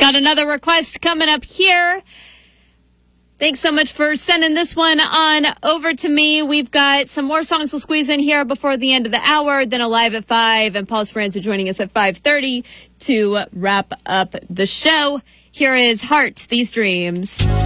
Got another request coming up here. Thanks so much for sending this one on over to me. We've got some more songs we'll squeeze in here before the end of the hour, then a live at 5, and Paul Speranza joining us at 5:30 to wrap up the show. Here is Heart, These Dreams.